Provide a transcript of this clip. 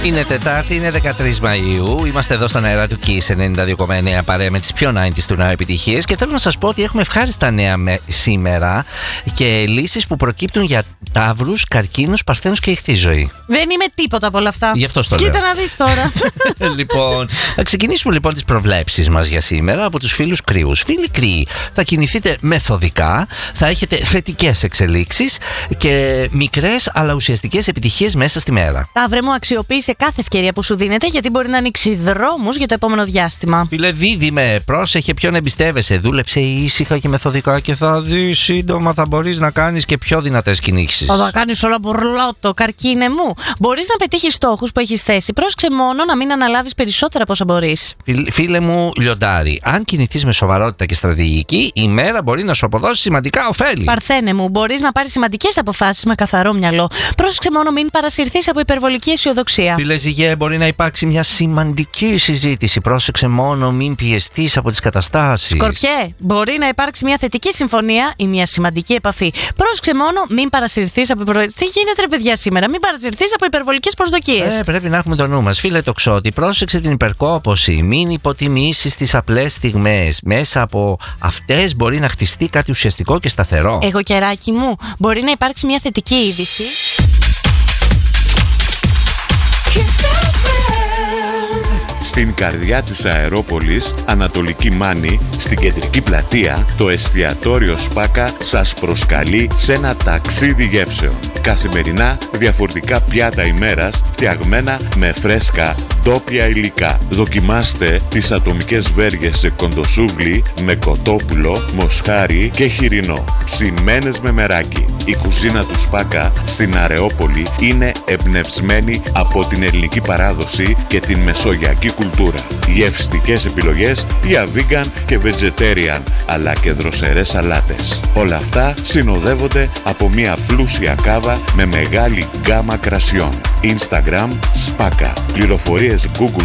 Είναι Τετάρτη, είναι 13 Μαΐου. Είμαστε εδώ στον αέρα του Kiss 92,9 παρέα με τις πιο 90s του νέου επιτυχίες. Και θέλω να σας πω ότι έχουμε ευχάριστα νέα σήμερα και λύσεις που προκύπτουν για ταύρους, καρκίνους, παρθένους και ηχθή ζωή. Δεν είμαι τίποτα από όλα αυτά. Γι' αυτό στο λέω. Κοίτα να δεις τώρα. Λοιπόν, θα ξεκινήσουμε λοιπόν τις προβλέψεις μας για σήμερα από τους φίλους Κρυούς. Φίλοι Κρυοί, θα κινηθείτε μεθοδικά, θα έχετε θετικές εξελίξεις και μικρές αλλά ουσιαστικές επιτυχίες μέσα στη μέρα. Ταύρε μου, αξιοποίησε κάθε ευκαιρία που σου δίνεται, γιατί μπορεί να ανοίξει δρόμους για το επόμενο διάστημα. Φίλε Δίδυμε, πρόσεχε ποιον εμπιστεύεσαι. Δούλεψε ήσυχα και μεθοδικά και θα δεις σύντομα θα μπορείς να κάνεις και πιο δυνατές κινήσεις. Θα κάνεις όλα μπουρλότο, καρκίνε μου. Μπορείς να πετύχεις στόχους που έχεις θέσει. Πρόσεξε μόνο να μην αναλάβεις περισσότερα από όσα μπορείς. Φίλε μου Λιοντάρι, αν κινηθείς με σοβαρότητα και στρατηγική, η μέρα μπορεί να σου αποδώσει σημαντικά ωφέλη. Παρθένε μου, μπορείς να πάρεις σημαντικές αποφάσεις με καθαρό μυαλό. Πρόσεξε μόνο μην παρασυρθείς από υπερβολική αισιοδοξία. Φίλε Ζυγέ, μπορεί να υπάρξει μια σημαντική συζήτηση. Πρόσεξε μόνο μην πιεστείς από τις καταστάσεις. Σκορπιέ, μπορεί να υπάρξει μια θετική συμφωνία ή μια σημαντική επαφή. Πρόσεξε μόνο μην παρασυρθείς από Τι γίνεται, ρε παιδιά, σήμερα? Μην παρασυρθείς από υπερβολικές προσδοκίες. Πρέπει να έχουμε το νου μας. Φίλε Τοξότη, πρόσεξε την υπερκόπωση. Μην υποτιμήσεις τις απλές στιγμές. Μέσα από αυτές μπορεί να χτιστεί κάτι ουσιαστικό και σταθερό. Εγώ, κεράκι μου, μπορεί να υπάρξει μια θετική είδηση. Στην καρδιά της Αερόπολης, Ανατολική Μάνη, στην κεντρική πλατεία, το εστιατόριο Σπάκα σας προσκαλεί σε ένα ταξίδι γεύσεων. Καθημερινά διαφορετικά πιάτα ημέρας, φτιαγμένα με φρέσκα ντόπια υλικά. Δοκιμάστε τις ατομικές βέργες σε κοντοσούβλι με κοτόπουλο, μοσχάρι και χοιρινό, ψημένες με μεράκι. Η κουζίνα του Σπάκα στην Αρεόπολη είναι εμπνευσμένη από την ελληνική παράδοση και την μεσογειακή κουλτούρα. Γευστικές επιλογές για vegan και vegetarian, αλλά και δροσερές σαλάτες. Όλα αυτά συνοδεύονται από μια πλούσια κάβα με μεγάλη γκάμα κρασιών. Instagram Σπάκα. Πληροφορίες Google